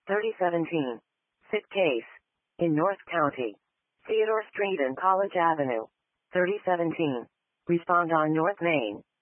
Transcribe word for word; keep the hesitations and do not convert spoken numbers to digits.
thirty seventeen. Sit case. In North County. Theodore Street and College Avenue. thirty seventeen. Respond on North Main.